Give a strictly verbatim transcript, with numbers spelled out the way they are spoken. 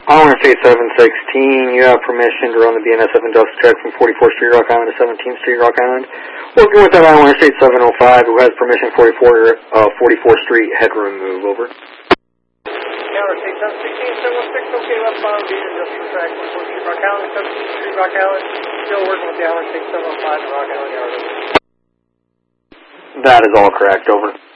Islander State seven sixteen, you have permission to run the B N S F industrial check from forty-fourth Street, Rock Island to seventeenth Street, Rock Island. Working with that Islander State seven oh five, who has permission forty-four, uh, forty-fourth Street, headroom move, over. Islander State seven sixteen, seven one six, okay, westbound, B N industrial track, forty-fourth Street, Rock Island, seventeenth Street, Rock Island. Still working with the Islander State seven oh five and Rock Island Yard. That is all correct, over.